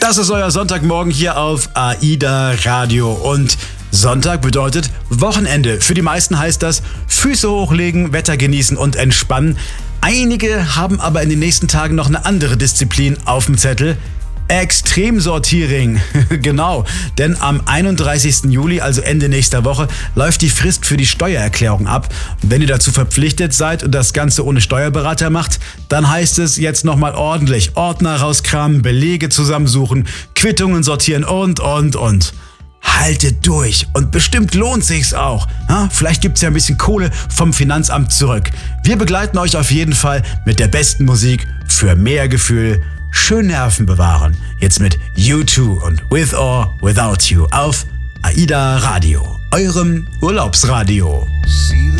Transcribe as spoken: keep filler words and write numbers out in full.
Das ist euer Sonntagmorgen hier auf AIDA Radio und Sonntag bedeutet Wochenende. Für die meisten heißt das Füße hochlegen, Wetter genießen und entspannen. Einige haben aber in den nächsten Tagen noch eine andere Disziplin auf dem Zettel. Extremsortiering, genau, denn am einunddreißigsten Juli, also Ende nächster Woche, läuft die Frist für die Steuererklärung ab. Und wenn ihr dazu verpflichtet seid und das Ganze ohne Steuerberater macht, dann heißt es jetzt nochmal ordentlich Ordner rauskramen, Belege zusammensuchen, Quittungen sortieren und, und, und. Haltet durch und bestimmt lohnt sich's auch. Ja, vielleicht gibt's ja ein bisschen Kohle vom Finanzamt zurück. Wir begleiten euch auf jeden Fall mit der besten Musik für mehr Gefühl. Schön Nerven bewahren. Jetzt mit U zwei und With or Without You auf AIDA Radio, eurem Urlaubsradio.